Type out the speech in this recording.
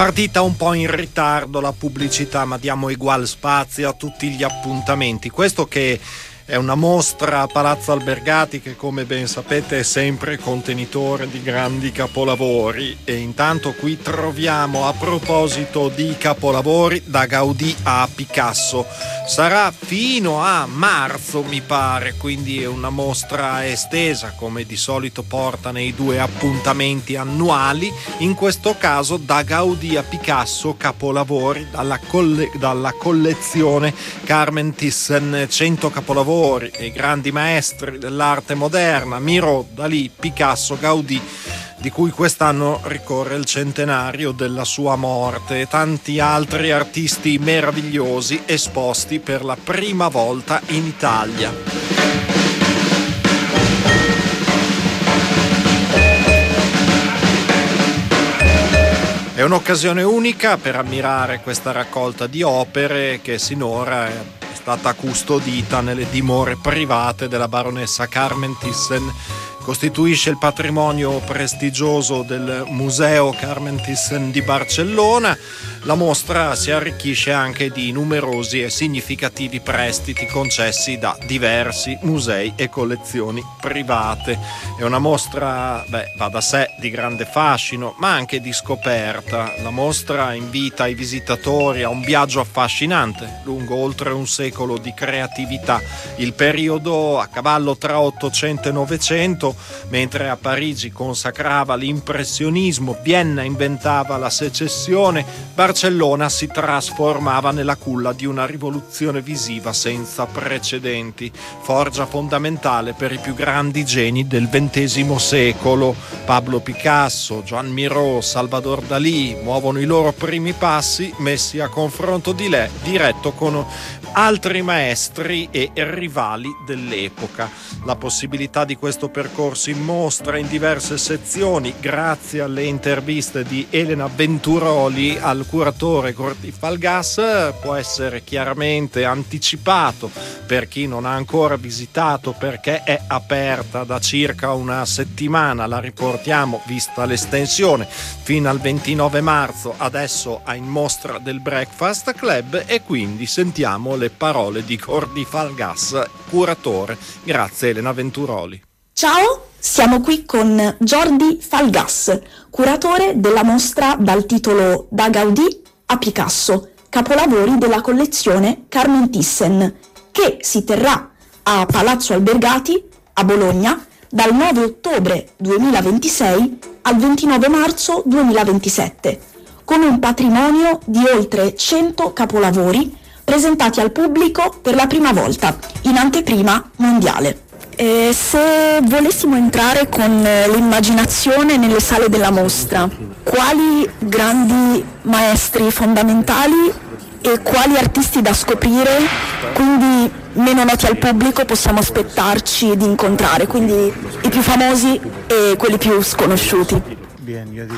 Partita un po' in ritardo la pubblicità, ma diamo egual spazio a tutti gli appuntamenti. Questo che è una mostra a Palazzo Albergati che, come ben sapete, è sempre contenitore di grandi capolavori, e intanto qui troviamo, a proposito di capolavori, da Gaudì a Picasso. Sarà fino a marzo, mi pare, quindi è una mostra estesa, come di solito porta nei due appuntamenti annuali. In questo caso da Gaudì a Picasso, capolavori dalla collezione Carmen Thyssen, 100 capolavori e grandi maestri dell'arte moderna, Miro, Dalì, Picasso, Gaudì, di cui quest'anno ricorre il centenario della sua morte, e tanti altri artisti meravigliosi esposti per la prima volta in Italia. È un'occasione unica per ammirare questa raccolta di opere che sinora è stata custodita nelle dimore private della baronessa Carmen Thyssen. Costituisce il patrimonio prestigioso del Museo Carmen Thyssen di Barcellona. La mostra si arricchisce anche di numerosi e significativi prestiti concessi da diversi musei e collezioni private. È una mostra, va da sé, di grande fascino, ma anche di scoperta. La mostra invita i visitatori a un viaggio affascinante lungo oltre un secolo di creatività, il periodo a cavallo tra 800 e 900, mentre a Parigi consacrava l'impressionismo, Vienna inventava la secessione, Barcellona si trasformava nella culla di una rivoluzione visiva senza precedenti, forgia fondamentale per i più grandi geni del XX secolo. Pablo Picasso, Joan Miró, Salvador Dalì muovono i loro primi passi, messi a confronto diretto con altri maestri e rivali dell'epoca. La possibilità di questo percorso in mostra in diverse sezioni, grazie alle interviste di Elena Venturoli al curatore Corti Falgas, può essere chiaramente anticipato per chi non ha ancora visitato, perché è aperta da circa una settimana. La riportiamo, vista l'estensione, fino al 29 marzo, adesso in mostra del Breakfast Club, e quindi sentiamo le parole di Corti Falgas, curatore. Grazie Elena Venturoli. Ciao, siamo qui con Jordi Falgas, curatore della mostra dal titolo Da Gaudì a Picasso, capolavori della collezione Carmen Thyssen, che si terrà a Palazzo Albergati a Bologna dal 9 ottobre 2026 al 29 marzo 2027, con un patrimonio di oltre 100 capolavori presentati al pubblico per la prima volta in anteprima mondiale. Se volessimo entrare con l'immaginazione nelle sale della mostra, quali grandi maestri fondamentali e quali artisti da scoprire, quindi meno noti al pubblico, possiamo aspettarci di incontrare, quindi i più famosi e quelli più sconosciuti?